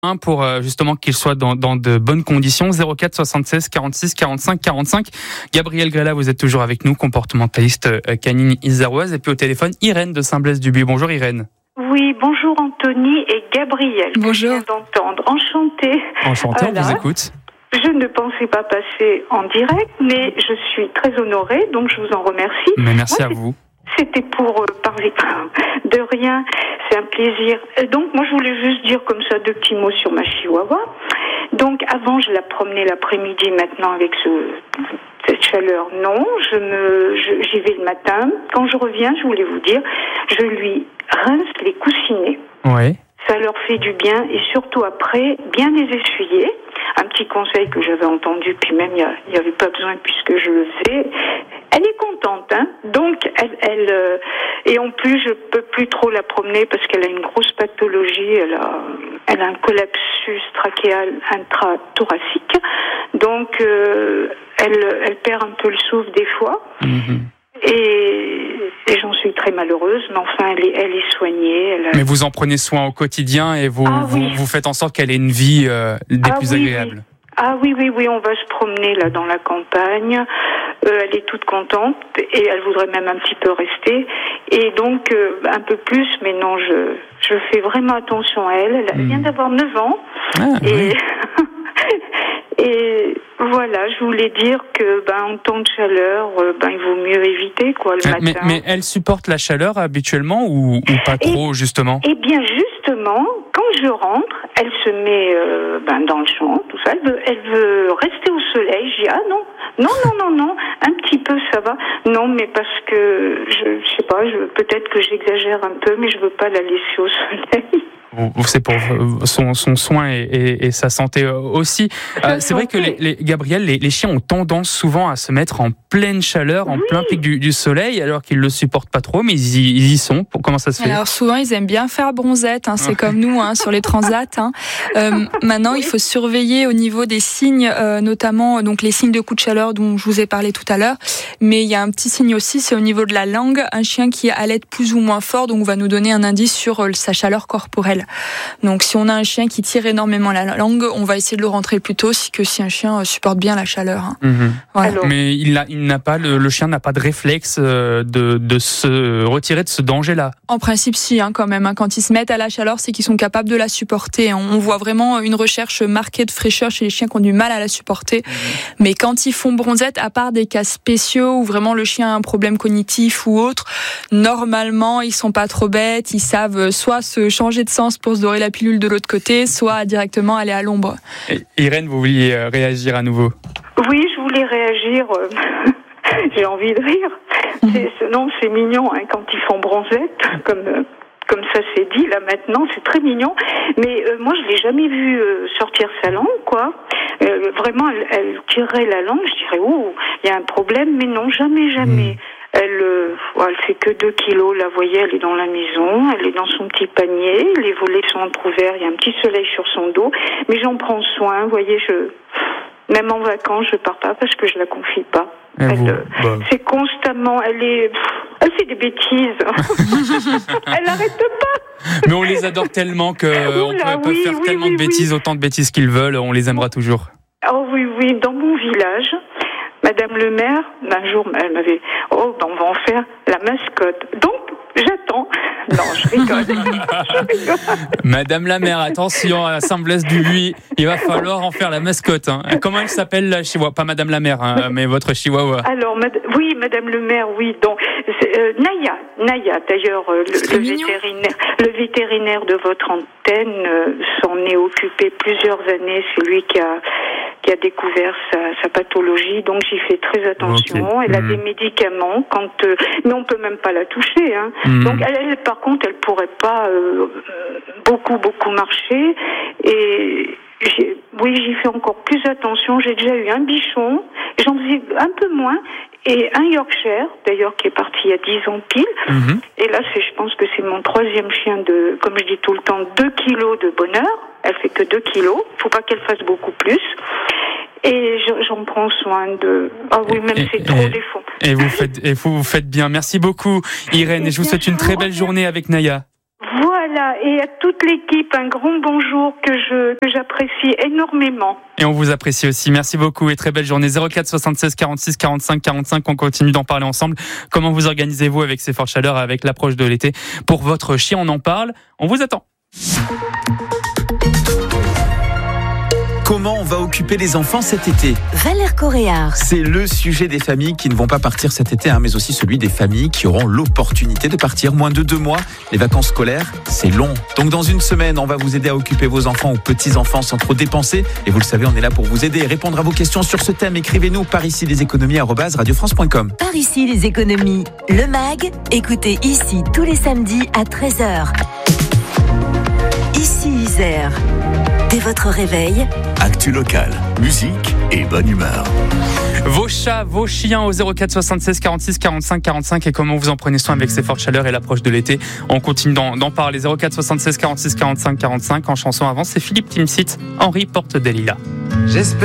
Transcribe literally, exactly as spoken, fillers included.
pour euh, justement qu'il soit dans, dans de bonnes conditions. zéro quatre soixante-seize quarante-six quarante-cinq quarante-cinq. Gabriel Grella, vous êtes toujours avec nous, comportementaliste euh, canine iséroise. Et puis au téléphone, Irène de Saint-Blaise-du-Buis. Bonjour Irène. Oui, bonjour Anthony et Gabriel. Bonjour. Que je viens d'entendre. Enchantée. Enchanté, Voilà. on vous écoute. Je ne pensais pas passer en direct, mais je suis très honorée, donc je vous en remercie. Mais merci Moi, à vous. C'était pour euh, parler de rien, c'est un plaisir. Et donc moi je voulais juste dire comme ça deux petits mots sur ma chihuahua. Donc avant je la promenais l'après-midi, maintenant avec ce, cette chaleur, non, je me, je, j'y vais le matin. Quand je reviens, je voulais vous dire, je lui rince les coussinets. Oui. Ça leur fait du bien et surtout après, bien les essuyer. Un petit conseil que j'avais entendu, puis même il n'y avait pas besoin puisque je le faisais. Elle est contente, hein. Donc elle, elle euh, et en plus je peux plus trop la promener parce qu'elle a une grosse pathologie. Elle a, elle a un collapsus trachéal intrathoracique. Donc euh, elle, elle perd un peu le souffle des fois. Mm-hmm. Et, et j'en suis très malheureuse, mais enfin elle est, elle est soignée. Elle a... Mais vous en prenez soin au quotidien et vous, ah, vous, oui. vous faites en sorte qu'elle ait une vie euh, des ah, plus oui, agréables. Oui. Ah oui, oui, oui, on va se promener là dans la campagne. Euh, elle est toute contente et elle voudrait même un petit peu rester. Et donc euh, un peu plus, mais non, je je fais vraiment attention à elle. Elle vient d'avoir neuf ans. Ah, et oui. et voilà, je voulais dire que ben en temps de chaleur, euh, ben il vaut mieux éviter quoi le mais, matin. mais elle supporte la chaleur habituellement ou, ou pas trop et, justement? Eh bien justement, quand je rentre, elle se met euh, ben, dans le champ, tout ça. Elle veut, elle veut rester au soleil. Je dis ah non, non, non, non, non, un petit peu ça va. Non, mais parce que je, je sais pas, je, peut-être que j'exagère un peu, mais je veux pas la laisser au soleil. C'est pour son, son soin et, et, et sa santé aussi. Euh, c'est vrai que les, les, Gabriel, les, les chiens ont tendance souvent à se mettre en pleine chaleur, en oui. plein pic du, du soleil, alors qu'ils le supportent pas trop, mais ils y, ils y sont. Comment ça se fait? Alors souvent, ils aiment bien faire bronzette. Hein, c'est comme nous hein, sur les transats. Hein. Euh, maintenant, il faut surveiller au niveau des signes, euh, notamment donc les signes de coup de chaleur dont je vous ai parlé tout à l'heure. Mais il y a un petit signe aussi, c'est au niveau de la langue. Un chien qui allait plus ou moins fort, donc va nous donner un indice sur euh, sa chaleur corporelle. Donc si on a un chien qui tire énormément la langue, on va essayer de le rentrer plus tôt que si un chien supporte bien la chaleur. Hein. Mmh. Voilà. Alors, mais il, a, il n'a pas le, le chien n'a pas de réflexe de, de se retirer de ce danger-là. En principe, si, hein, quand même. Hein. Quand ils se mettent à la chaleur, c'est qu'ils sont capables de la supporter. On voit vraiment une recherche marquée de fraîcheur chez les chiens qui ont du mal à la supporter. Mmh. Mais quand ils font bronzette, à part des cas spéciaux où vraiment le chien a un problème cognitif ou autre, normalement, ils sont pas trop bêtes. Ils savent soit se changer de sens pour se dorer la pilule de l'autre côté, soit directement aller à l'ombre. Et Irène, vous vouliez réagir à nouveau? Oui, je voulais réagir. Euh, j'ai envie de rire. C'est, c'est, non, c'est mignon hein, quand ils font bronzette, comme euh, comme ça c'est dit là maintenant, c'est très mignon. Mais euh, moi, je l'ai jamais vu euh, sortir sa langue, quoi. Euh, vraiment, elle, elle tirerait la langue. Je dirais, ouh, il y a un problème. Mais non, jamais, jamais. Mmh. Elle, euh, elle fait que deux kilos, là, vous voyez, elle est dans la maison, elle est dans son petit panier, les volets sont entrouverts, il y a un petit soleil sur son dos, mais j'en prends soin, vous voyez, je, même en vacances, je pars pas parce que je la confie pas. Et elle, vous, euh, bah... c'est constamment, elle est, elle fait des bêtises, elle n'arrête pas. Mais on les adore tellement que Oula, on peut, oui, peut faire oui, tellement oui, de bêtises, oui. autant de bêtises qu'ils veulent, on les aimera toujours. Oh oui, oui, dans mon village, Madame le maire, un jour, elle m'avait... Oh, ben on va en faire la mascotte. Donc, j'attends. Non, je rigole. je rigole. Madame la maire, attention, à Saint-Blaise-du-Buis, il va falloir en faire la mascotte. Hein. Comment elle s'appelle, la chihuahua? Pas Madame la maire, hein, mais votre chihuahua. Alors, mad... oui, Madame le maire, oui. Donc, c'est, euh, Naya, Naya, d'ailleurs, euh, le, le vétérinaire, le vétérinaire de votre antenne euh, s'en est occupé plusieurs années. C'est lui qui a... qui a découvert sa, sa pathologie, donc j'y fais très attention. Okay. Elle a mmh. des médicaments, quand, euh, mais on peut même pas la toucher. Hein. Mmh. Donc elle, elle, par contre, elle pourrait pas euh, beaucoup, beaucoup marcher. Et j'ai, oui, j'y fais encore plus attention. J'ai déjà eu un bichon, j'en faisais un peu moins, et un Yorkshire, d'ailleurs, qui est parti il y a dix ans pile. Mmh. Et là, c'est, je pense que c'est mon troisième chien de, comme je dis tout le temps, deux kilos de bonheur. Elle fait que deux kilos. Faut pas qu'elle fasse beaucoup plus. Et j'en prends soin de... Ah oui, même et, c'est trop des fonds. Et vous faites, et vous, vous faites bien. Merci beaucoup, Irène. Et, et je vous souhaite une très belle journée avec Naya. Voilà. Voilà, et à toute l'équipe, un grand bonjour que je que j'apprécie énormément. Et on vous apprécie aussi. Merci beaucoup et très belle journée. zéro quatre soixante-seize quarante-six quarante-cinq quarante-cinq. On continue d'en parler ensemble. Comment vous organisez-vous avec ces fortes chaleurs, avec l'approche de l'été pour votre chien? On en parle. On vous attend. Comment on va occuper les enfants cet été? Valère Coréard. C'est le sujet des familles qui ne vont pas partir cet été, hein, mais aussi celui des familles qui auront l'opportunité de partir moins de deux mois. Les vacances scolaires, c'est long. Donc dans une semaine, on va vous aider à occuper vos enfants ou petits-enfants sans trop dépenser. Et vous le savez, on est là pour vous aider et répondre à vos questions sur ce thème. Écrivez-nous par ici les économies arobase radio france point com. Par ici les économies. Le MAG, écoutez ici tous les samedis à treize heures. Ici Isère. Dès votre réveil, actu locale, musique et bonne humeur. Vos chats, vos chiens au zéro quatre soixante-seize quarante-six quarante-cinq quarante-cinq et comment vous en prenez soin avec ces fortes chaleurs et l'approche de l'été. On continue d'en, d'en parler. zéro quatre soixante-seize quarante-six quarante-cinq quarante-cinq. En chanson avant, c'est Philippe Timsit, Henri Porte des Lilas. J'espère